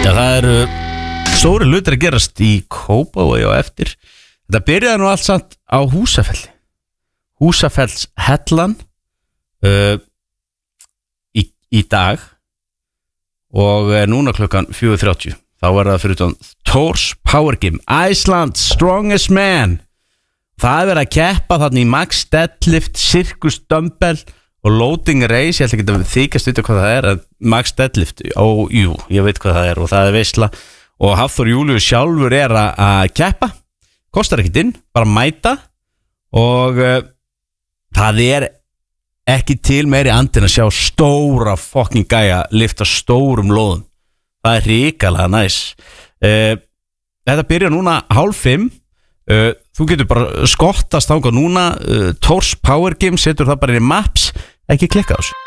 Já, það eru stóri hlutir að gerast í Kópavogi og eftir. Þetta byrjaði nú allt samt á Húsafelli. Húsafells hellan í dag og núna klukkan 4:30. Þá var það fyrir Thors Power Gym, Iceland's Strongest Man. Það er verið að keppa þarna í Max Deadlift, Circus Dumbbell og Loading Race. Ég ætla ekki að þykast út hvað það er. Max Deadlift, jú, ég veit hvað það er og það er veisla. Og Hafþór Júlíus sjálfur er að keppa. Kostar ekkert inn, bara mæta. Og það er ekki til meiri andin að sjá stóra fucking gæja lifta stórum lóðum. Það er hrikalega næs. Þetta byrja núna 4:30. Þú getur bara skottast þangað núna. Thors Power Gym, setur það bara inn í Maps. Ekki klikka á þessu.